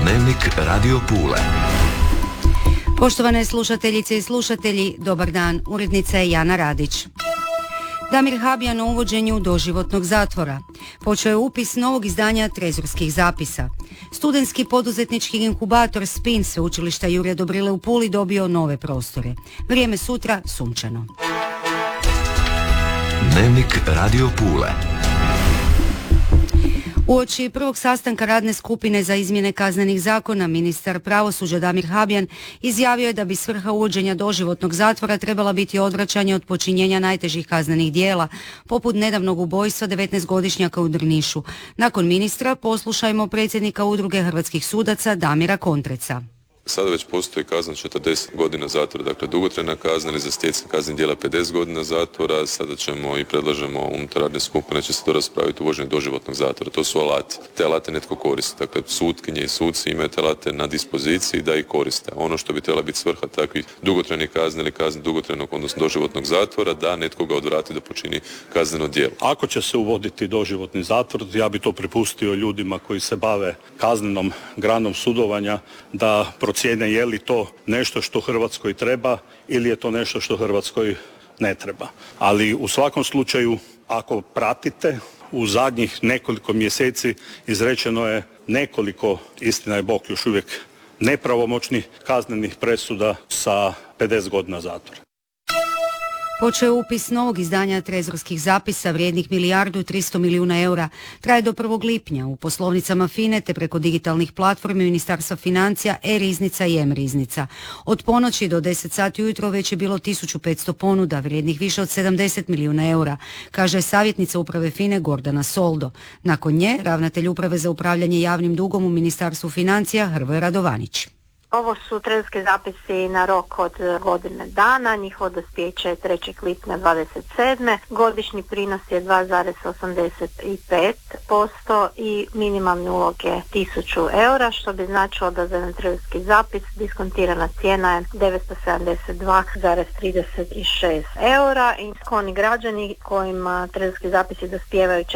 Dnevnik Radio Pule. Poštovane slušateljice i slušatelji, dobar dan. Urednica je Jana Radić. Damir Habijan o uvođenju doživotnog zatvora. Počeo je upis novog izdanja trezorskih zapisa. Studentski poduzetnički inkubator SPIN Sveučilišta Jurja Dobrile u Puli dobio nove prostore. Vrijeme sutra sunčano. Dnevnik Radio Pule. Uoči prvog sastanka radne skupine za izmjene kaznenih zakona, ministar pravosuđa Damir Habijan izjavio je da bi svrha uvođenja doživotnog zatvora trebala biti odvraćanje od počinjenja najtežih kaznenih dijela, poput nedavnog ubojstva 19-godišnjaka u Drnišu. Nakon ministra poslušajmo predsjednika Udruge hrvatskih sudaca Damira Kontreca. Sada već postoji kazna 40 godina zatvora, dakle dugotrajna kazna, ili za stjecanje kaznenih djela 50 godina zatvora. Sada ćemo i predlažemo unutar radne skupine će se to raspraviti uvođenje doživotnog zatvora. To su alati. Te alate netko koristi. Dakle, sutkinje i suci imaju te alate na dispoziciji da ih koriste. Ono što bi trebala biti svrha takvih dugotrajnih kazne ili kazni dugotrajnog, odnosno doživotnog zatvora, da netko ga odvrati da počini kazneno djelo. Ako će se uvoditi doživotni zatvor, ja bi to prepustio ljudima koji se bave kaznenom granom sudovanja da procijene je li to nešto što Hrvatskoj treba ili je to nešto što Hrvatskoj ne treba. Ali u svakom slučaju, ako pratite, u zadnjih nekoliko mjeseci izrečeno je nekoliko, istina je Bog, još uvijek nepravomoćnih kaznenih presuda sa 50 godina zatvora. Počeo je upis novog izdanja trezorskih zapisa vrijednih 1,3 milijarde eura. Traje do 1. lipnja u poslovnicama FINA-e te preko digitalnih platformi Ministarstva financija, e-riznica i m-riznica. Od ponoći do 10 sati ujutro već je bilo 1500 ponuda vrijednih više od 70 milijuna eura, kaže savjetnica uprave FINA-e Gordana Soldo. Nakon nje, ravnatelj uprave za upravljanje javnim dugom u Ministarstvu financija Hrvoje Radovanić. Ovo su trezorski zapisi na rok od godine dana, njihovo dospijeće je 3. lipnja 27. Godišnji prinos je 2,85% i minimalni ulog je 1000 eura, što bi značilo da za jedan trezorski zapis diskontirana cijena je 972,36 eura. I oni građani kojima trezorski zapisi dospijevaju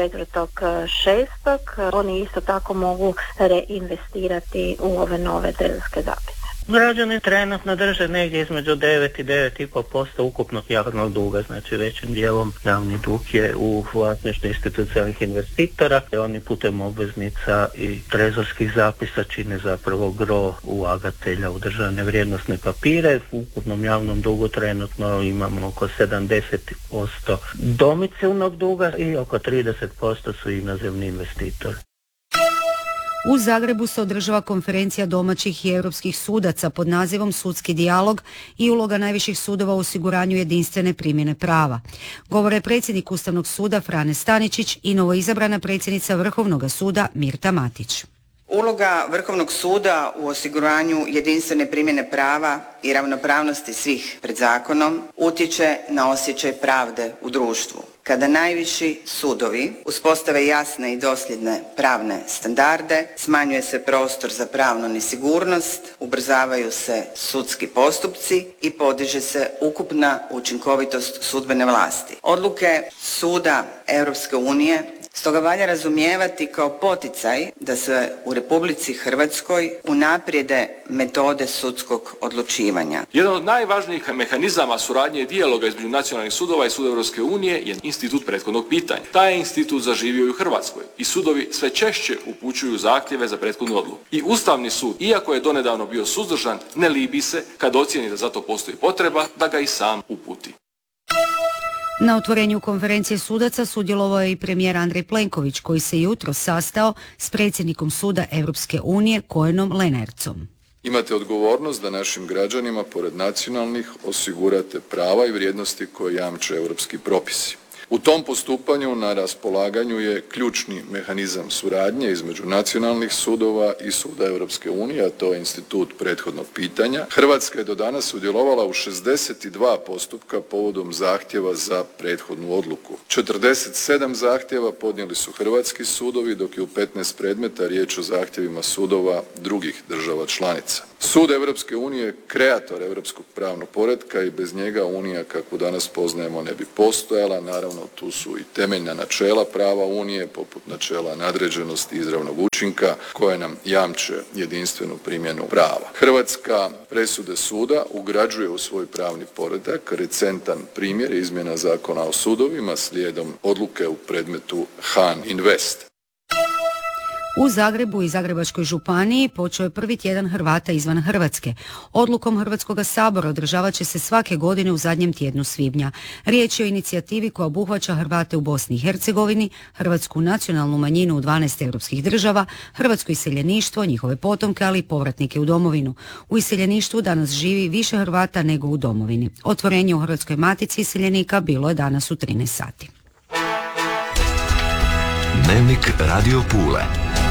4.6. oni isto tako mogu reinvestirati u ove nove trezorske zapise. Građani trenutno drže negdje između 9 i 9,5% ukupnog javnog duga, znači većim dijelom javni dug je u vlasništvu institucionalnih investitora. Oni putem obveznica i trezorskih zapisa čine zapravo gro ulagatelja u državne vrijednosne papire. U ukupnom javnom dugu trenutno imamo oko 70% domicilnog duga i oko 30% su inozemni investitori. U Zagrebu se održava konferencija domaćih i europskih sudaca pod nazivom Sudski dijalog i uloga najviših sudova u osiguranju jedinstvene primjene prava. Govore predsjednik Ustavnog suda Frane Staničić i novoizabrana predsjednica Vrhovnog suda Mirta Matić. Uloga Vrhovnog suda u osiguranju jedinstvene primjene prava i ravnopravnosti svih pred zakonom utječe na osjećaj pravde u društvu. Kada najviši sudovi uspostave jasne i dosljedne pravne standarde, smanjuje se prostor za pravnu nesigurnost, ubrzavaju se sudski postupci i podiže se ukupna učinkovitost sudbene vlasti. Odluke Suda Europske unije stoga valja razumijevati kao poticaj da se u Republici Hrvatskoj unaprijede metode sudskog odlučivanja. Jedan od najvažnijih mehanizama suradnje i dijaloga između nacionalnih sudova i Suda Europske unije je institut prethodnog pitanja. Taj je institut zaživio i u Hrvatskoj i sudovi sve češće upućuju zahtjeve za prethodnu odluku. I Ustavni sud, iako je donedavno bio suzdržan, ne libi se kad ocijeni da za to postoji potreba da ga i sam uputi. Na otvorenju konferencije sudaca sudjelovao je i premijer Andrej Plenković, koji se jutros sastao s predsjednikom Suda Europske unije Koenom Lenaertsom. Imate odgovornost da našim građanima, pored nacionalnih, osigurate prava i vrijednosti koje jamče europski propisi. U tom postupanju na raspolaganju je ključni mehanizam suradnje između nacionalnih sudova i Suda Europske unije, a to je institut prethodnog pitanja. Hrvatska je do danas sudjelovala u 62 postupka povodom zahtjeva za prethodnu odluku. 47 zahtjeva podnijeli su hrvatski sudovi, dok je u 15 predmeta riječ o zahtjevima sudova drugih država članica. Sud Europske unije je kreator europskog pravnog poretka i bez njega Unija kakvu danas poznajemo ne bi postojala. Naravno, tu su i temeljna načela prava Unije, poput načela nadređenosti i izravnog učinka, koje nam jamče jedinstvenu primjenu prava. Hrvatska presude suda ugrađuje u svoj pravni poredak. Recentan primjer izmjena Zakona o sudovima slijedom odluke u predmetu Han Invest. U Zagrebu i Zagrebačkoj županiji počeo je prvi tjedan Hrvata izvan Hrvatske. Odlukom Hrvatskoga sabora održavat će se svake godine u zadnjem tjednu svibnja. Riječ je o inicijativi koja obuhvaća Hrvate u Bosni i Hercegovini, hrvatsku nacionalnu manjinu u 12 europskih država, hrvatsko iseljeništvo, njihove potomke, ali i povratnike u domovinu. U iseljeništvu danas živi više Hrvata nego u domovini. Otvorenje u Hrvatskoj matici iseljenika bilo je danas u 13 sati. Dnevnik Radio Pule.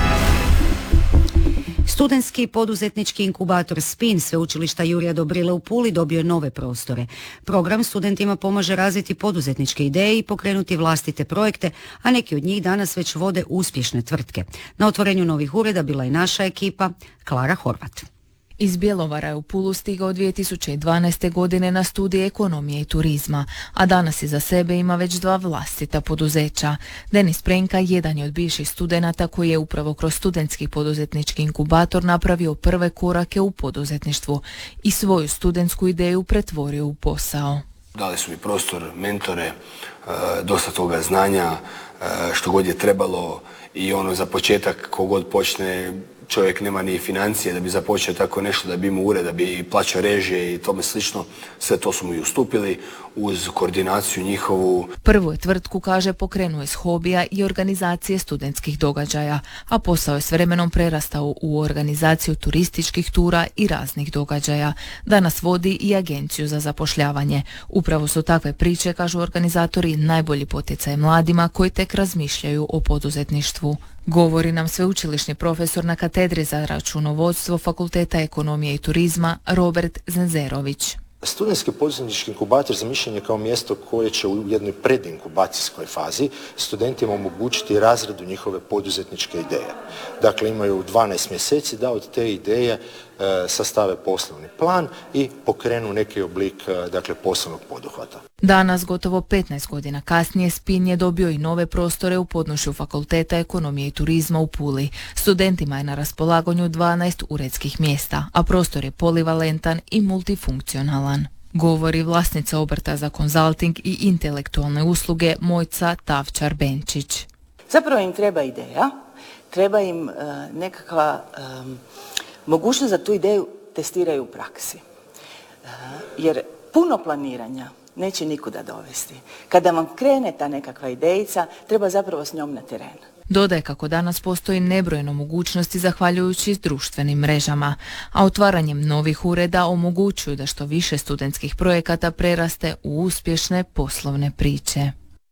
Studentski poduzetnički inkubator SPIN Sveučilišta Jurija Dobrile u Puli dobio je nove prostore. Program studentima pomaže razviti poduzetničke ideje i pokrenuti vlastite projekte, a neki od njih danas već vode uspješne tvrtke. Na otvorenju novih ureda bila je naša ekipa, Klara Horvat. Iz Bjelovara je u Pulu stigao 2012. godine na studije ekonomije i turizma, a danas iza sebe ima već 2 vlastita poduzeća. Denis Prenka jedan je od bivših studenata koji je upravo kroz studentski poduzetnički inkubator napravio prve korake u poduzetništvu i svoju studentsku ideju pretvorio u posao. Dali su mi prostor, mentore, dosta toga znanja, što god je trebalo i za početak kogod počne, čovjek nema ni financije da bi započeo tako nešto, da bi imao ured, da bi plaćao režije i tome slično. Sve to su mu i ustupili uz koordinaciju njihovu. Prvu je tvrtku, kaže, pokrenuo iz hobija i organizacije studentskih događaja, a posao je s vremenom prerastao u organizaciju turističkih tura i raznih događaja. Danas vodi i agenciju za zapošljavanje. Upravo su takve priče, kažu organizatori, najbolji poticaj mladima koji tek razmišljaju o poduzetništvu. Govori nam sveučilišni profesor na katedri za računovodstvo Fakulteta ekonomije i turizma Robert Zenzerović. Studentski poduzetnički inkubator zamišljen je kao mjesto koje će u jednoj predinkubacijskoj fazi studentima omogućiti razradu njihove poduzetničke ideje. Dakle, imaju 12 mjeseci da od te ideje sastave poslovni plan i pokrenu neki oblik poslovnog poduhvata. Danas, gotovo 15 godina kasnije, SPIN je dobio i nove prostore u podnošju Fakulteta ekonomije i turizma u Puli. Studentima je na raspolaganju 12 uredskih mjesta, a prostor je polivalentan i multifunkcionalan. Govori vlasnica obrta za konzalting i intelektualne usluge Mojca Tavčar-Benčić. Zapravo im treba ideja, treba im nekakva mogućnost da tu ideju testiraju u praksi. Jer puno planiranja neće nikuda dovesti. Kada vam krene ta nekakva idejica, treba zapravo s njom na teren. Dodaje kako danas postoji nebrojeno mogućnosti zahvaljujući društvenim mrežama, a otvaranjem novih ureda omogućuju da što više studentskih projekata preraste u uspješne poslovne priče.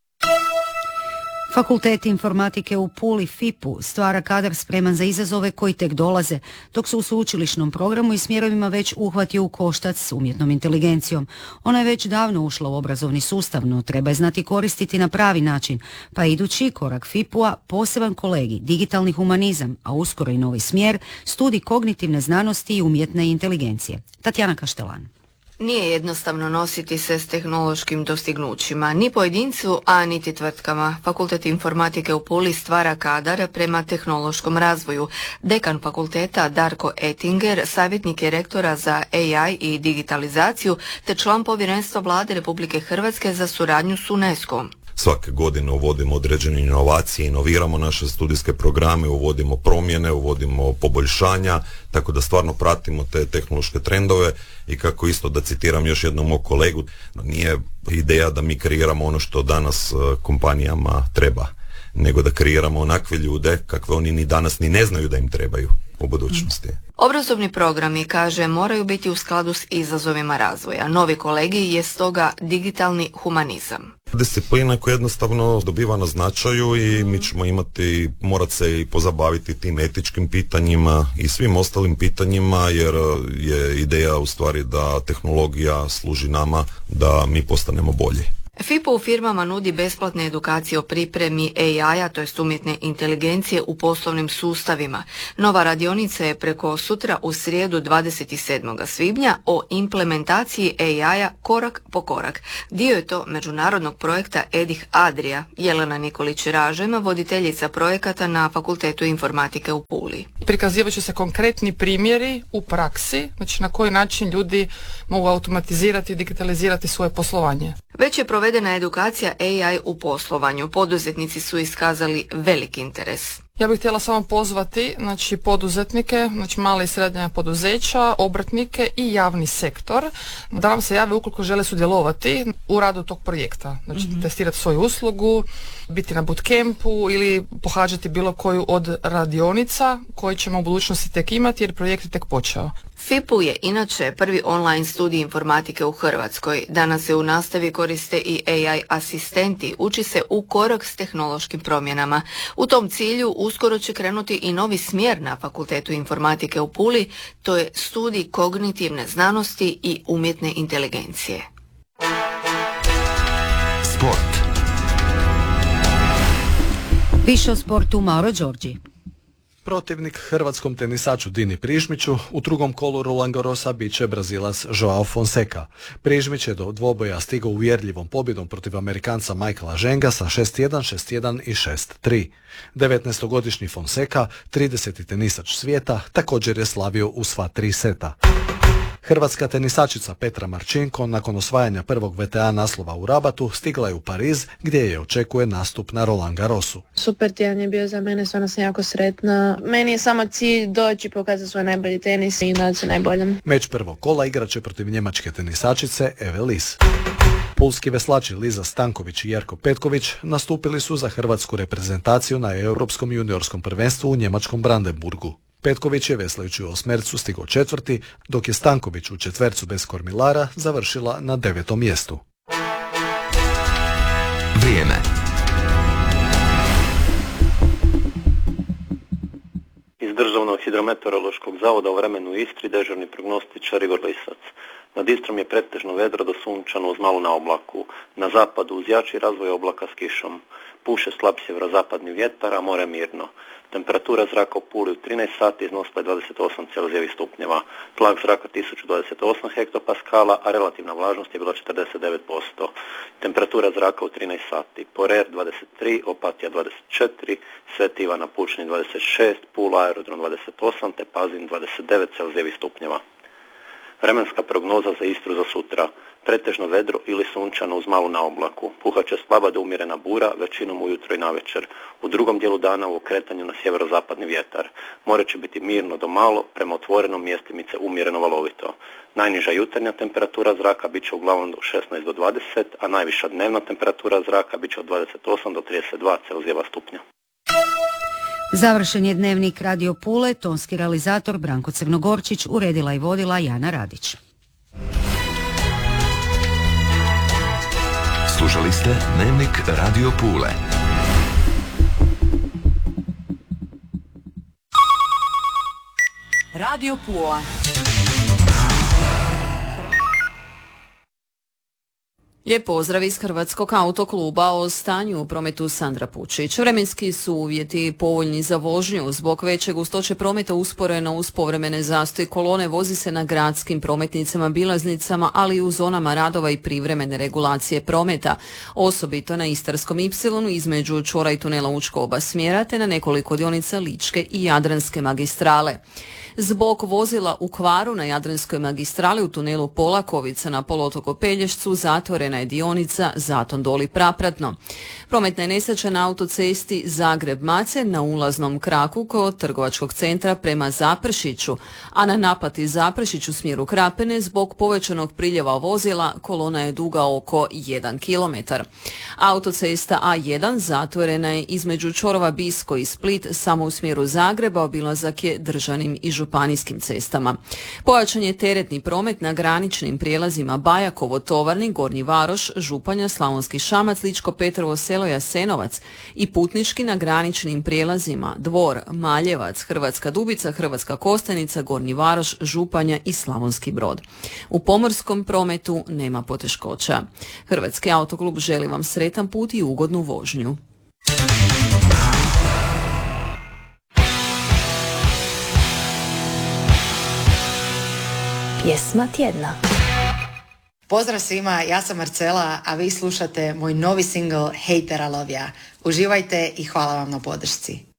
Fakultet informatike u Puli FIP-u stvara kadar spreman za izazove koji tek dolaze, dok su u sveučilišnom programu i smjerovima već uhvatio u koštac s umjetnom inteligencijom. Ona je već davno ušla u obrazovni sustav, no treba je znati koristiti na pravi način, pa je idući korak FIP-a poseban kolegij, digitalni humanizam, a uskoro i novi smjer, studij kognitivne znanosti i umjetne inteligencije. Tatjana Kaštelan. Nije jednostavno nositi se s tehnološkim dostignućima, ni pojedincu, a niti tvrtkama. Fakultet informatike u Puli stvara kadar prema tehnološkom razvoju. Dekan fakulteta Darko Ettinger, savjetnik je rektora za AI i digitalizaciju, te član povjerenstva Vlade Republike Hrvatske za suradnju s UNESCO-om. Svake godine uvodimo određene inovacije, inoviramo naše studijske programe, uvodimo promjene, uvodimo poboljšanja, tako da stvarno pratimo te tehnološke trendove i kako isto da citiram još jednom mog kolegu, nije ideja da mi kreiramo ono što danas kompanijama treba, nego da kreiramo onakve ljude kakve oni ni danas ni ne znaju da im trebaju u budućnosti. Obrazovni programi, kaže, moraju biti u skladu s izazovima razvoja. Novi kolegij je stoga digitalni humanizam. Disciplina koja jednostavno dobiva na značaju i mi ćemo morat se i pozabaviti tim etičkim pitanjima i svim ostalim pitanjima, jer je ideja u stvari da tehnologija služi nama da mi postanemo bolji. FIPO u firmama nudi besplatne edukacije o pripremi AI-a, to jest umjetne inteligencije u poslovnim sustavima. Nova radionica je preko sutra u srijedu 27. svibnja o implementaciji AI-a korak po korak. Dio je to međunarodnog projekta EDIH Adria. Jelena Nikolić-Ražem, voditeljica projekata na Fakultetu informatike u Puli. Prikazivat će se konkretni primjeri u praksi, znači na koji način ljudi mogu automatizirati i digitalizirati svoje poslovanje. Već je provedena edukacija AI u poslovanju. Poduzetnici su iskazali veliki interes. Ja bih htjela samo pozvati poduzetnike, male i srednje poduzeća, obrtnike i javni sektor da vam se jave ukoliko žele sudjelovati u radu tog projekta. Znači testirati svoju uslugu, biti na bootcampu ili pohađati bilo koju od radionica koje ćemo u budućnosti tek imati jer projekt je tek počeo. FIPU je inače prvi online studij informatike u Hrvatskoj. Danas se u nastavi koriste i AI asistenti, uči se u korak s tehnološkim promjenama. U tom cilju uskoro će krenuti i novi smjer na Fakultetu informatike u Puli, to je studij kognitivne znanosti i umjetne inteligencije. Sport. Više o sportu Mauro Đorđi. Protivnik hrvatskom tenisaču Dini Prižmiću u drugom kolu Roland Garrosa bit će Brazilac Joao Fonseca. Prižmić je do dvoboja stigao uvjerljivom pobjedom protiv Amerikanca Michaela Ženga sa 6-1, 6-1 i 6-3. 19-godišnji Fonseca, 30. tenisač svijeta, također je slavio u sva 3 seta. Hrvatska tenisačica Petra Marčinko nakon osvajanja prvog VTA naslova u Rabatu stigla je u Pariz gdje je očekuje nastup na Roland Garrosu. Super tjedan je bio za mene, stvarno sam jako sretna. Meni je samo cilj doći i pokazati svoj najbolji tenis i nadati se najboljem. Meč prvog kola igraće protiv njemačke tenisačice Eve Lis. Pulski veslači Liza Stanković i Jerko Petković nastupili su za hrvatsku reprezentaciju na Europskom juniorskom prvenstvu u njemačkom Brandenburgu. Petković je veslajući u osmercu stigao četvrti, dok je Stanković u četvercu bez kormilara završila na 9. mjestu. Vrijeme. Iz Državnog hidrometeorološkog zavoda o vremenu u Istri dežurni prognostičar Igor Lisac. Nad Istrom je pretežno vedro do sunčano uz malo na oblaku. Na zapadu uz jači razvoj oblaka s kišom. Puše slab sjeverozapadni vjetar, a more mirno. Temperatura zraka u Puli u 13 sati iznosila je 28 celzijevih stupnjeva. Tlak zraka 1028 hektopaskala, a relativna vlažnost je bila 49%. Temperatura zraka u 13 sati. Porer 23, Opatija 24, Sveti Ivan na Pučini 26, Pula aerodrom 28, te Pazin 29 celzijevih stupnjeva. Vremenska prognoza za Istru za sutra. Pretežno vedro ili sunčano uz malu na oblaku. Puhaće slaba do umjerena bura, većinom ujutro i navečer. U drugom dijelu dana u okretanju na sjeverozapadni vjetar. More će biti mirno do malo, prema otvorenom mjestimice umjereno valovito. Najniža jutarnja temperatura zraka bit će uglavnom do 16 do 20, a najviša dnevna temperatura zraka bit će od 28 do 32 celzijeva stupnja. Završen je dnevnik Radio Pule, tonski realizator Branko Crnogorčić, uredila i vodila Jana Radić. Slušali ste dnevnik Radio Pule. Radio Pula. Lijep pozdrav iz Hrvatskog autokluba, o stanju u prometu Sandra Pučić. Vremenski su uvjeti povoljni za vožnju. Zbog veće gustoće prometa usporeno uz povremene zastoje kolone vozi se na gradskim prometnicama, bilaznicama, ali i u zonama radova i privremene regulacije prometa. Osobito na Istarskom Ipsilonu između čvora i tunela Učko oba smjera, te na nekoliko dionica Ličke i Jadranske magistrale. Zbog vozila u kvaru na Jadranskoj magistrali u tunelu Polakovica na poluotoku Pelješcu zatvorena je dionica Zaton Doli Prapratno. Prometna je nesreća na autocesti Zagreb-Macelj na ulaznom kraku kod trgovačkog centra prema Zaprešiću, a na naplati Zaprešić u smjeru Krapine zbog povećanog priljeva vozila kolona je duga oko 1 km. Autocesta A1 zatvorena je između čvorova Bisko i Split samo u smjeru Zagreba, obilazak je državnim i županijskim cestama. Pojačan je teretni promet na graničnim prijelazima Bajakovo, Tovarnik, Gornji Vag, Varoš, Županja, Slavonski Šamac, Ličko Petrovo selo, Jasenovac i putnički na graničnim prijelazima Dvor, Maljevac, Hrvatska Dubica, Hrvatska Kostajnica, Gornji Varoš, Županja i Slavonski Brod. U pomorskom prometu nema poteškoća. Hrvatski autoklub želi vam sretan put i ugodnu vožnju. Pjesma tjedna. Pozdrav svima, ja sam Marcela, a vi slušate moj novi singl Hejtera Love Ya. Uživajte i hvala vam na podršci.